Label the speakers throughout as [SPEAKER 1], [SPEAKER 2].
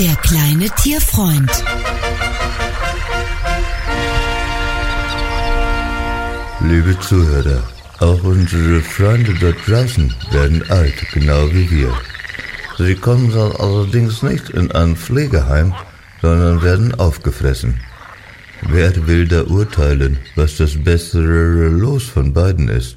[SPEAKER 1] Der kleine Tierfreund.
[SPEAKER 2] Liebe Zuhörer, auch unsere Freunde dort draußen werden alt, genau wie wir. Sie kommen dann allerdings nicht in ein Pflegeheim, sondern werden aufgefressen. Wer will da urteilen, was das bessere Los von beiden ist?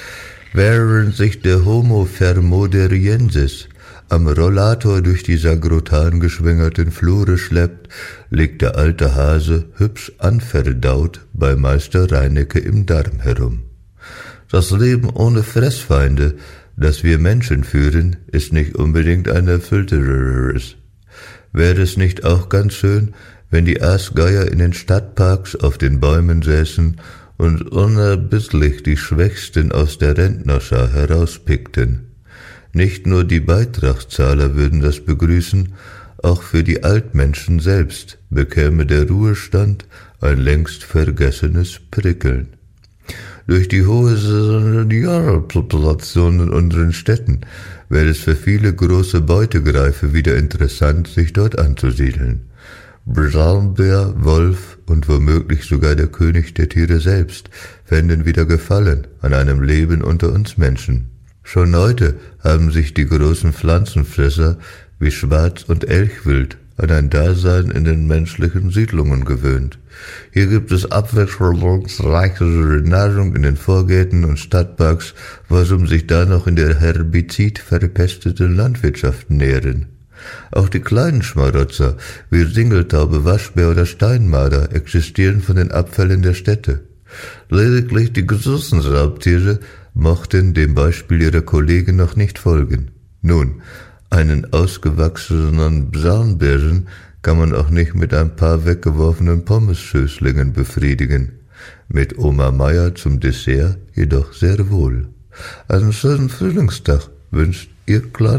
[SPEAKER 2] Während sich der Homo Thermoderiensis am Rollator durch die sagrotan geschwängerten Flure schleppt, liegt der alte Hase hübsch anverdaut bei Meister Reinecke im Darm herum. Das Leben ohne Fressfeinde, das wir Menschen führen, ist nicht unbedingt ein erfüllteres. Wäre es nicht auch ganz schön, wenn die Aasgeier in den Stadtparks auf den Bäumen säßen und unerbittlich die Schwächsten aus der Rentnerschar herauspickten? Nicht nur die Beitragszahler würden das begrüßen, auch für die Altmenschen selbst bekäme der Ruhestand ein längst vergessenes Prickeln. Durch die hohe Seniorpopulation in unseren Städten wäre es für viele große Beutegreife wieder interessant, sich dort anzusiedeln. Braunbär, Wolf und womöglich sogar der König der Tiere selbst fänden wieder Gefallen an einem Leben unter uns Menschen. Schon heute haben sich die großen Pflanzenfresser wie Schwarz- und Elchwild an ein Dasein in den menschlichen Siedlungen gewöhnt. Hier gibt es abwechslungsreichere Nahrung in den Vorgärten und Stadtparks, warum sich da noch in der Herbizid verpesteten Landwirtschaft nähren. Auch die kleinen Schmarotzer wie Singeltaube, Waschbär oder Steinmarder existieren von den Abfällen der Städte. Lediglich die großen Raubtiere mochten dem Beispiel ihrer Kollegen noch nicht folgen. Nun, einen ausgewachsenen Braunbären kann man auch nicht mit ein paar weggeworfenen Pommesschößlingen befriedigen. Mit Oma Meier zum Dessert jedoch sehr wohl. Einen schönen Frühlingstag wünscht Ihr kleiner